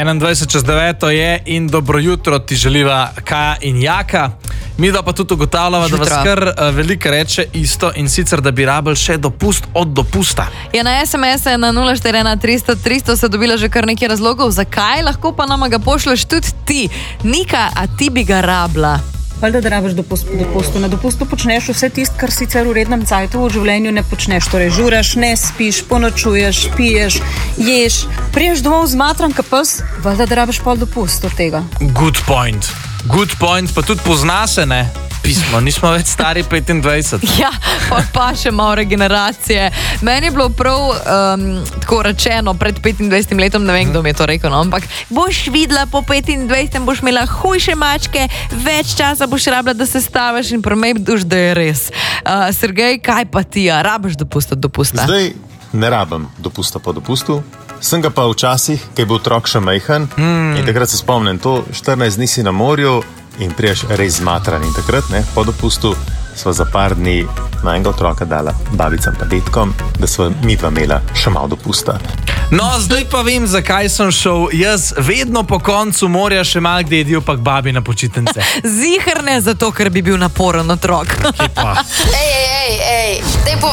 21:09 je in dobro jutro ti želiva Kaja in Jaka. Midva pa tudi ugotavljava, da vas kar veliko reče isto in sicer, da bi rabili še dopust od dopusta. Ja, na SMS-e na 041 300 300 se dobila že kar nekaj razlogov, zakaj, lahko pa nama ga pošleš tudi ti. Nika, a ti bi ga rabila? Valjda, da rabiš dopustu. Na dopustu počneš vse tisto, kar sicer v rednem cajtu v življenju ne počneš. Torej, žuraš, ne spiš, ponočuješ, piješ, ješ, priješ domov zmatran ka pes, valjda, da rabiš pol dopust od tega. Good point, pa tudi pozna se, ne? Pismo, nismo več stari 25. Ja, pa še malo regeneracije. Meni je bilo prav tako rečeno pred 25 letom, ne vem, kdo mi je to rekel, no, ampak boš videla po 25, boš imela hujše mačke, več časa boš rabila, da se staviš in promejduš, da je res. Sergej, kaj pa ti, rabiš dopust od dopusta? Zdaj ne rabim dopusta po dopustu. Sem ga pa včasih, ko je bil otrok še majhen in takrat se spomnim, to 14 dni si na morju in priješ res zmatran in takrat, ne, po dopustu sva za par dni enega otroka dala babicam pa detkom, da sva midva imela še malo dopusta. No, zdaj pa vem, zakaj sem šel jaz vedno po koncu morja še malo k dedijo pa k babi na počitnice. Ziher ne zato, ker bi bil naporen otrok. Kje pa? Ej,